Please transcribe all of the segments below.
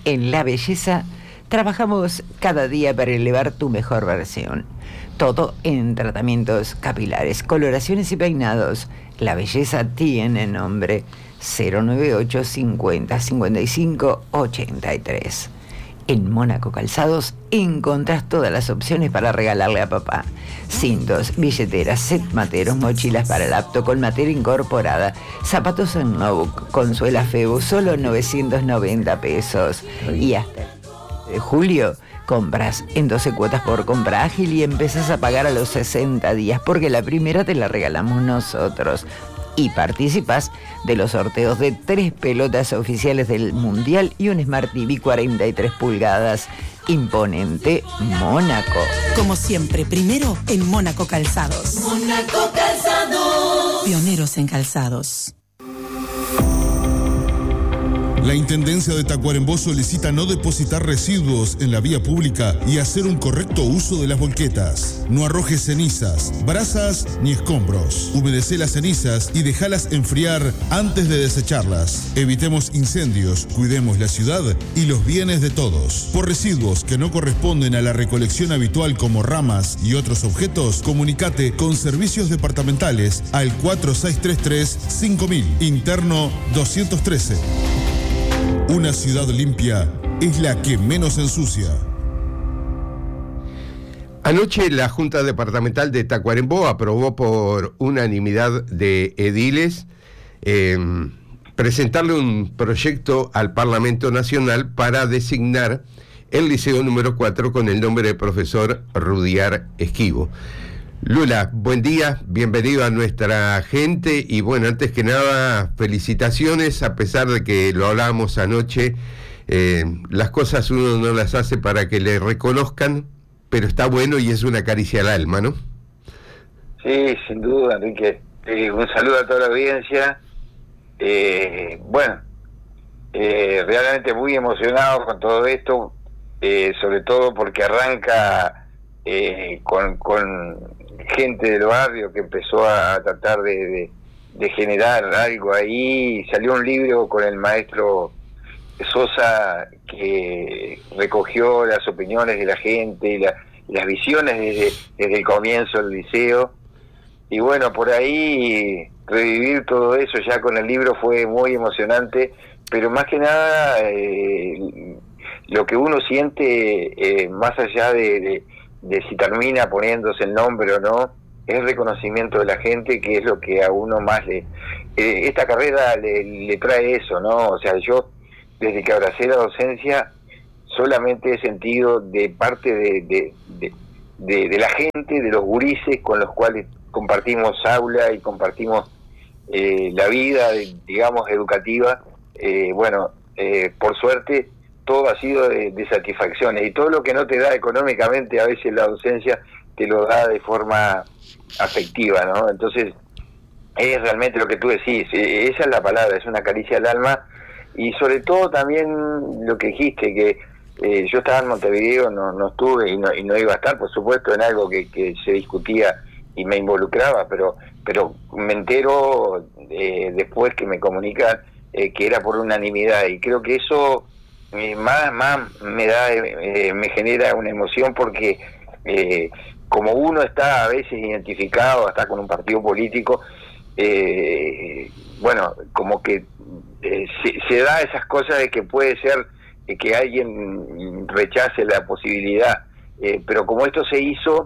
En La Belleza trabajamos cada día para elevar tu mejor versión. Todo en tratamientos capilares, coloraciones y peinados. La Belleza tiene nombre. 098 50 55 83. En Mónaco Calzados encontrás todas las opciones para regalarle a papá. Cintos, billeteras, set materos, mochilas para laptop con matera incorporada, zapatos en Nobuck con suela Febu, solo 990 pesos. Y hasta el de julio compras en 12 cuotas por compra ágil y empezás a pagar a los 60 días, porque la primera te la regalamos nosotros. Y participas de los sorteos de 3 pelotas oficiales del Mundial y un Smart TV 43 pulgadas. Imponente Mónaco. Como siempre, primero en Mónaco Calzados. Mónaco Calzados. Pioneros en calzados. La Intendencia de Tacuarembó solicita no depositar residuos en la vía pública y hacer un correcto uso de las volquetas. No arrojes cenizas, brasas ni escombros. Humedecé las cenizas y dejalas enfriar antes de desecharlas. Evitemos incendios, cuidemos la ciudad y los bienes de todos. Por residuos que no corresponden a la recolección habitual como ramas y otros objetos, comunicate con Servicios Departamentales al 4633-5000, interno 213. Una ciudad limpia es la que menos ensucia. Anoche la Junta Departamental de Tacuarembó aprobó por unanimidad de ediles presentarle un proyecto al Parlamento Nacional para designar el Liceo número 4 con el nombre de profesor Rudyard Esquivo. Lula, buen día, bienvenido a nuestra gente y bueno, antes que nada, felicitaciones, a pesar de que lo hablábamos anoche, las cosas uno no las hace para que le reconozcan, pero está bueno y es una caricia al alma, ¿no? Sí, sin duda, Enrique. Un saludo a toda la audiencia. Realmente muy emocionado con todo esto, sobre todo porque arranca con gente del barrio que empezó a tratar de generar algo ahí. Salió un libro con el maestro Sosa que recogió las opiniones de la gente y las visiones desde el comienzo del liceo. Y bueno, por ahí revivir todo eso ya con el libro fue muy emocionante, pero más que nada lo que uno siente, más allá de si termina poniéndose el nombre o no, es el reconocimiento de la gente, que es lo que a uno más esta carrera le trae eso, ¿no? O sea, yo desde que abracé la docencia solamente he sentido de parte de la gente, de los gurises con los cuales compartimos aula y compartimos la vida, digamos, educativa. Por suerte todo ha sido de satisfacciones, y todo lo que no te da económicamente a veces la docencia te lo da de forma afectiva, ¿no? Entonces es realmente lo que tú decís, esa es la palabra, es una caricia al alma. Y sobre todo también lo que dijiste, que yo estaba en Montevideo, no estuve y no iba a estar, por supuesto, en algo que se discutía y me involucraba, pero me entero después que me comunican que era por unanimidad, y creo que eso más me genera una emoción, porque como uno está a veces identificado hasta con un partido político, como que se da esas cosas de que puede ser que alguien rechace la posibilidad, pero como esto se hizo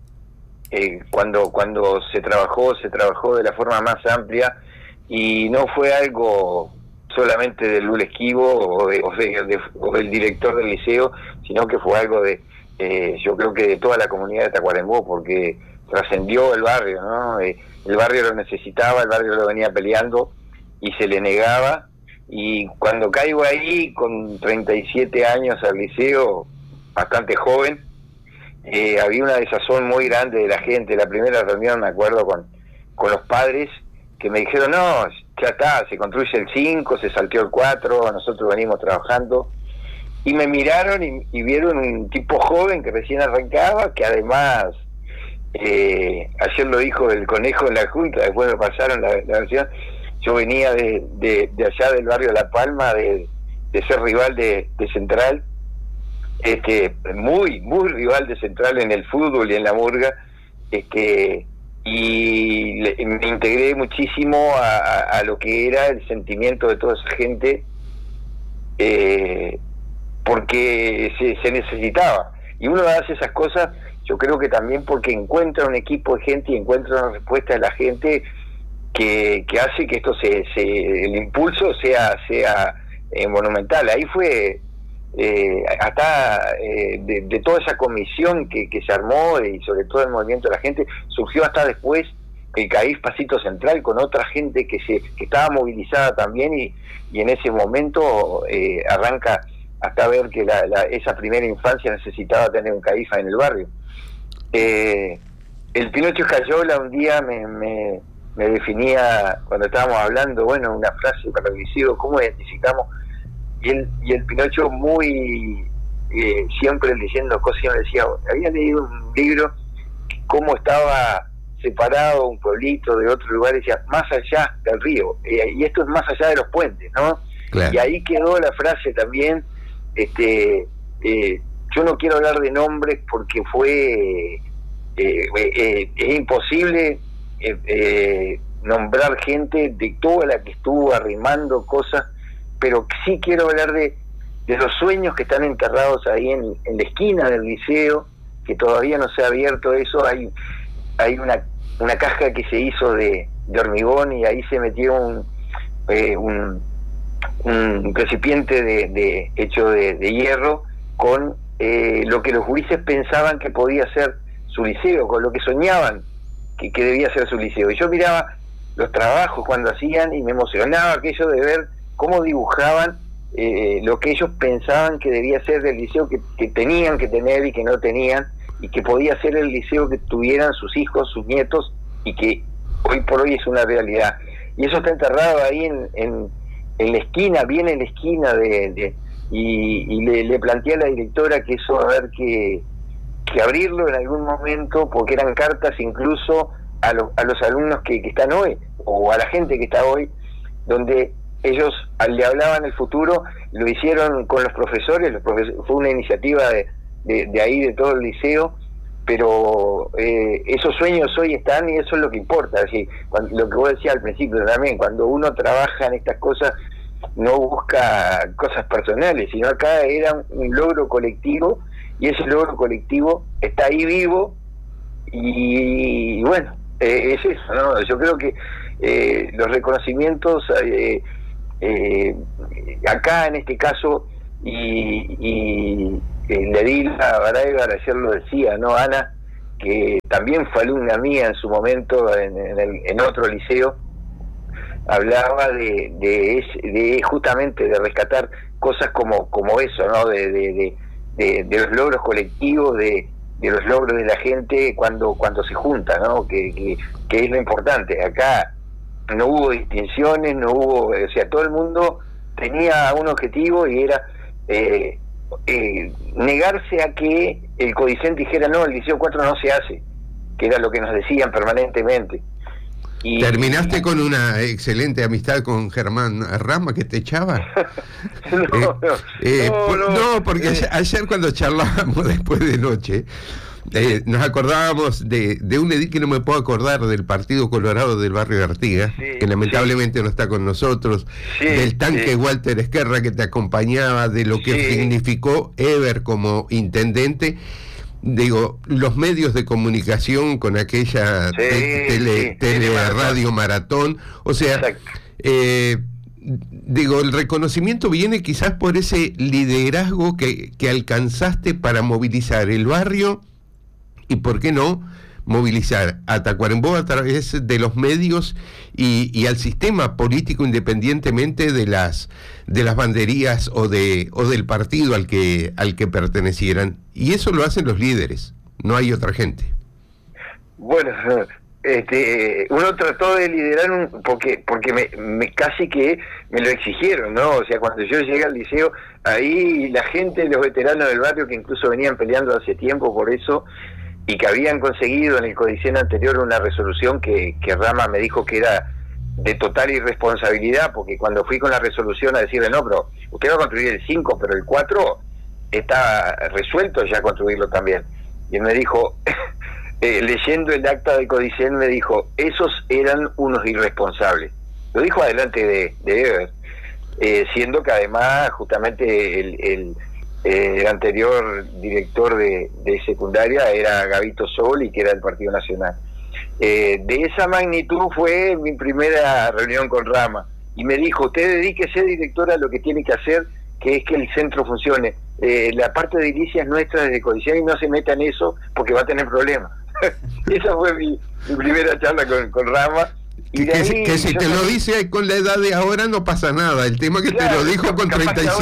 cuando se trabajó de la forma más amplia, y no fue algo solamente del Lula Esquivo o del director del liceo, sino que fue algo yo creo que de toda la comunidad de Tacuarembó, porque trascendió el barrio, ¿no? El barrio lo necesitaba, el barrio lo venía peleando y se le negaba, y cuando caigo ahí con 37 años al liceo, bastante joven, había una desazón muy grande de la gente. La primera reunión, me acuerdo, con los padres, que me dijeron, no, ya está, se construye el 5, se salteó el 4, nosotros venimos trabajando, y me miraron y vieron un tipo joven que recién arrancaba, que además, ayer lo dijo el conejo en la junta, después me pasaron la versión, yo venía de allá del barrio La Palma, de ser rival de Central, muy rival de Central en el fútbol y en la murga, y me integré muchísimo a lo que era el sentimiento de toda esa gente, porque se necesitaba, y uno hace esas cosas, yo creo que también porque encuentra un equipo de gente y encuentra una respuesta de la gente que hace que esto el impulso sea monumental. Ahí fue hasta de toda esa comisión que se armó, y sobre todo el movimiento de la gente, surgió hasta después el CAIF Pasito Central, con otra gente que estaba movilizada también, y en ese momento arranca hasta ver que esa primera infancia necesitaba tener un CAIF en el barrio. El Pinocho Escayola un día me definía, cuando estábamos hablando, una frase para el liceo, ¿cómo identificamos? Y el Pinocho, muy siempre leyendo cosas, me decía, había leído un libro, cómo estaba separado un pueblito de otro lugar, decía, más allá del río, y esto es más allá de los puentes, ¿no? Claro. Y ahí quedó la frase también. Yo no quiero hablar de nombres porque es imposible nombrar gente de toda la que estuvo arrimando cosas, pero sí quiero hablar de los sueños que están enterrados ahí en la esquina del liceo, que todavía no se ha abierto eso. Hay una caja que se hizo de hormigón, y ahí se metió un recipiente hecho de hierro, con lo que los gurises pensaban que podía ser su liceo, con lo que soñaban que debía ser su liceo. Y yo miraba los trabajos cuando hacían y me emocionaba aquello de ver cómo dibujaban lo que ellos pensaban que debía ser el liceo que tenían que tener y que no tenían, y que podía ser el liceo que tuvieran sus hijos, sus nietos, y que hoy por hoy es una realidad. Y eso está enterrado ahí en la esquina, bien en la esquina y le planteé a la directora que eso va a haber que abrirlo en algún momento, porque eran cartas incluso a los alumnos que están hoy, o a la gente que está hoy, donde ellos le hablaban el futuro. Lo hicieron con los profesores, fue una iniciativa de ahí, de todo el liceo, pero esos sueños hoy están, y eso es lo que importa. Así, lo que vos decías al principio también, cuando uno trabaja en estas cosas, no busca cosas personales, sino acá era un logro colectivo, y ese logro colectivo está ahí vivo, y bueno, es eso, ¿no? Yo creo que los reconocimientos acá en este caso, y Ledila Baraybar ayer lo decía, ¿no? Ana, que también fue alumna mía en su momento en otro liceo, hablaba de justamente de rescatar cosas como eso, ¿no? De los logros colectivos, de los logros de la gente cuando se junta, ¿no? Que es lo importante. Acá no hubo distinciones, no hubo, o sea, todo el mundo tenía un objetivo, y era negarse a que el codicente dijera, no, el Liceo 4 no se hace, que era lo que nos decían permanentemente. ¿Terminaste con una excelente amistad con Germán Rama, que te echaba? No, porque ayer cuando charlábamos después de noche, nos acordábamos de un edil que no me puedo acordar, del Partido Colorado del barrio de Artigas, que lamentablemente no está con nosotros, del tanque Walter Esquerra que te acompañaba, de lo que significó Eber como intendente. Digo, los medios de comunicación con aquella radio maratón, o sea, digo, el reconocimiento viene quizás por ese liderazgo que alcanzaste para movilizar el barrio, y por qué no movilizar a Tacuarembó a través de los medios y al sistema político, independientemente de las banderías o del partido al que pertenecieran. Y eso lo hacen los líderes, no hay otra gente. Bueno, uno trató de liderar porque me casi que me lo exigieron, ¿no? O sea, cuando yo llegué al liceo, ahí la gente, los veteranos del barrio, que incluso venían peleando hace tiempo por eso, y que habían conseguido en el codicen anterior una resolución que Rama me dijo que era de total irresponsabilidad, porque cuando fui con la resolución a decirle, no, pero usted va a construir el 5, pero el 4 está resuelto ya construirlo también. Y él me dijo, leyendo el acta de Codicen, me dijo, esos eran unos irresponsables. Lo dijo adelante de Eber, siendo que además justamente el anterior director de secundaria era Gabito Sol, y que era del Partido Nacional. De esa magnitud fue mi primera reunión con Rama, y me dijo, usted dedíquese, directora, a lo que tiene que hacer, que es que el centro funcione. La parte de edilicia es nuestra desde Codicen, y no se meta en eso porque va a tener problemas. Esa fue mi primera charla con Rama. Y que si te lo dice con la edad de ahora no pasa nada. El tema que claro, te lo dijo con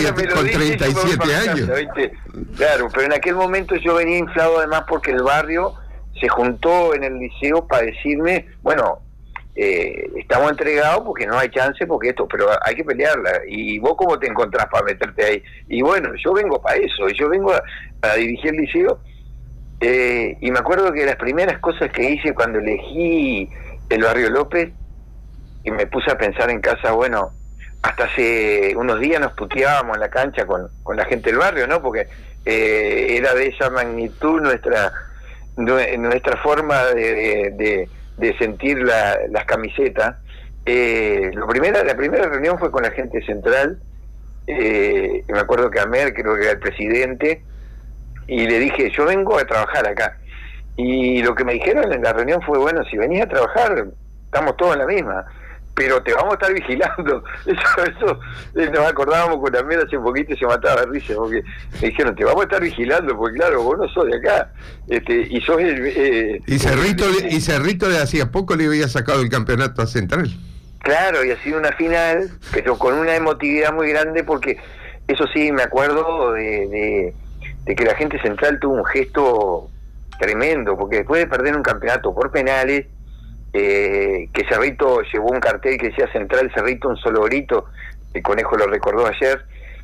37 años. ¿Viste? Claro, pero en aquel momento yo venía inflado además porque el barrio se juntó en el liceo para decirme, bueno, estamos entregados porque no hay chance, porque esto, pero hay que pelearla. ¿Y vos cómo te encontrás para meterte ahí? Y bueno, yo vengo para eso, yo vengo a dirigir el liceo. Y me acuerdo que las primeras cosas que hice cuando elegí el Barrio López, y me puse a pensar en casa, bueno, hasta hace unos días nos puteábamos en la cancha con la gente del barrio, ¿no? Porque era de esa magnitud nuestra forma de sentir las camisetas. La primera reunión fue con la gente central. Me acuerdo que Amer, creo que era el presidente, y le dije, yo vengo a trabajar acá. Y lo que me dijeron en la reunión fue, bueno, si venís a trabajar, estamos todos en la misma, pero te vamos a estar vigilando. Eso nos acordábamos con Amer hace un poquito y se mataba de risa, porque me dijeron, te vamos a estar vigilando, porque claro, vos no sos de acá, y sos y Cerrito de hacía poco le había sacado el campeonato a Central. Claro, y ha sido una final, pero con una emotividad muy grande, porque eso sí, me acuerdo de que la gente central tuvo un gesto tremendo, porque después de perder un campeonato por penales, que Cerrito llevó un cartel que decía Central Cerrito, un solo grito, el Conejo lo recordó ayer,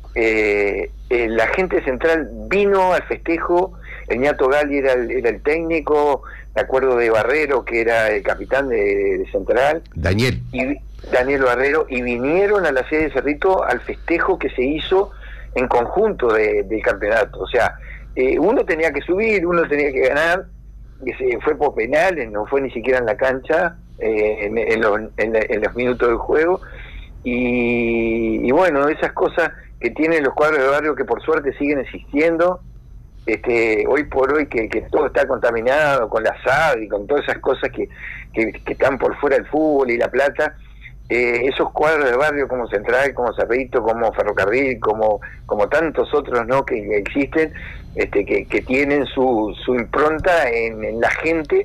la gente central vino al festejo, el Ñato Gali era el técnico, me acuerdo de Barrero, que era el capitán de Central, Daniel Barrero, y vinieron a la sede de Cerrito al festejo que se hizo en conjunto del campeonato. O sea, uno tenía que subir, uno tenía que ganar, que se fue por penales, no fue ni siquiera en la cancha, en los minutos del juego, y bueno, esas cosas que tienen los cuadros de barrio, que por suerte siguen existiendo, hoy por hoy que todo está contaminado con la SAD y con todas esas cosas que están por fuera del fútbol y la plata. Esos cuadros de barrio como Central, como Cerrito, como Ferrocarril, como tantos otros, ¿no?, que existen, que tienen su impronta en la gente,